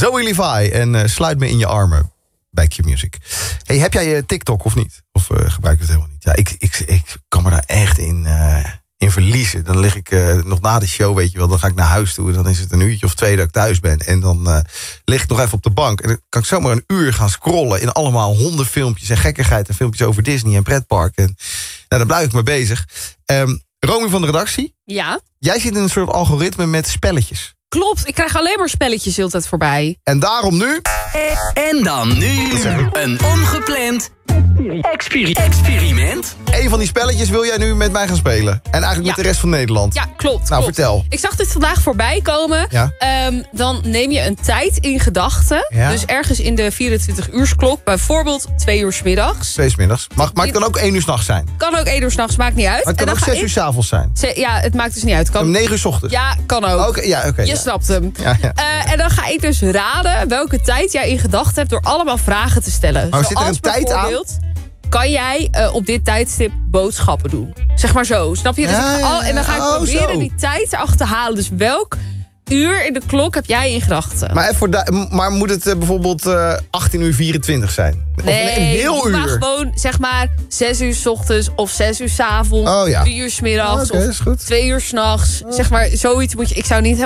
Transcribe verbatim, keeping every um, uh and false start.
Zoe Levi en uh, Sluit me in je armen bij Q-Music. Hey, heb jij je TikTok of niet? Of uh, gebruik je het helemaal niet? Ja, ik, ik, ik kan me daar echt in, uh, in verliezen. Dan lig ik uh, nog na de show, weet je wel, dan ga ik naar huis toe. Dan is het een uurtje of twee dat ik thuis ben. En dan uh, lig ik nog even op de bank. En dan kan ik zomaar een uur gaan scrollen in allemaal hondenfilmpjes en gekkigheid en filmpjes over Disney en pretparken. En nou, daar blijf ik mee bezig. Um, Romy van de redactie. Ja? Jij zit in een soort algoritme met spelletjes. Klopt, ik krijg alleen maar spelletjes heel tijd voorbij. En daarom nu... En dan nu een ongepland experi- experiment. Eén van die spelletjes wil jij nu met mij gaan spelen. En eigenlijk Ja. met de rest van Nederland. Ja, klopt. Nou, klopt. vertel. Ik zag dit vandaag voorbij komen. Ja. Um, dan neem je een tijd in gedachten. Ja. Dus ergens in de vierentwintig-uursklok. Bijvoorbeeld twee uur 's middags. Twee 's middags. Mag, maar het kan ook één uur 's nachts zijn. Kan ook één uur 's nachts, maakt niet uit. Maar het En kan dan ook ga zes uur ik- 's avonds zijn. Ze- Ja, het maakt dus niet uit. Om Kan... negen uur 's ochtends. Ja, kan ook. Oké, ja, oké. Je ja. snapt hem. Ja, ja. Uh, en dan ga ik dus raden welke tijd jij in gedachten hebt... door allemaal vragen te stellen. Maar zit er Zoals een tijd aan? bijvoorbeeld, kan jij uh, op dit tijdstip boodschappen doen? Zeg maar zo, snap je? Dus Ja, ik ga al- en dan ga ik ja, oh, proberen zo. die tijd erachter te halen. Dus welk uur in de klok heb jij in gedachten? Maar, even voor du- maar moet het uh, bijvoorbeeld uh, achttien uur vierentwintig zijn? Of Nee, een heel doe maar uur? gewoon zeg maar zes uur 's ochtends of zes uur 's avonds. Oh, ja. drie uur 's middags Oké, of is goed. twee uur 's nachts. Zeg maar, zoiets moet je... Ik zou niet